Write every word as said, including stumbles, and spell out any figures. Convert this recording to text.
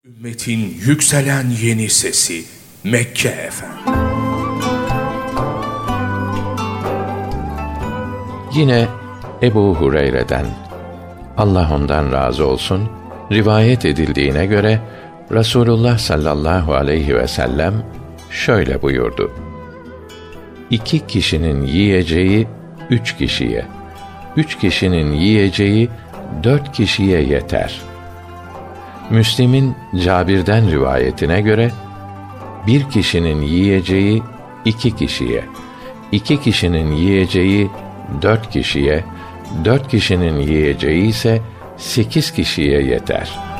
Ümmetin yükselen yeni sesi Mekke Efendi. Yine Ebu Hureyre'den, Allah ondan razı olsun, rivayet edildiğine göre Resulullah sallallahu aleyhi ve sellem şöyle buyurdu: İki kişinin yiyeceği üç kişiye, üç kişinin yiyeceği dört kişiye yeter. Müslim'in Cabir'den rivayetine göre bir kişinin yiyeceği iki kişiye, iki kişinin yiyeceği dört kişiye, dört kişinin yiyeceği ise sekiz kişiye yeter.